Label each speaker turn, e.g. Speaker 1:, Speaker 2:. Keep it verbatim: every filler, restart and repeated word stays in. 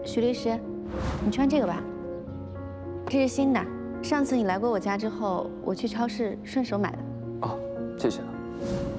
Speaker 1: 徐律师，你穿这个吧，这是新的。上次你来过我家之后，我去超市顺手买的。
Speaker 2: 哦，谢谢了。